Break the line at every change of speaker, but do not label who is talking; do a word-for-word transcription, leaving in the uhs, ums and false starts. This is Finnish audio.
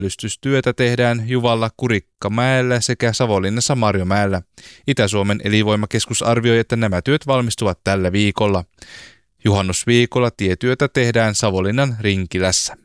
Päällystystyötä tehdään Juvalla Kurikkamäellä sekä Savonlinnassa Marjomäellä. Itä-Suomen elinvoimakeskus arvioi, että nämä työt valmistuvat tällä viikolla. Juhannusviikolla tietyötä tehdään Savonlinnan Rinkilässä.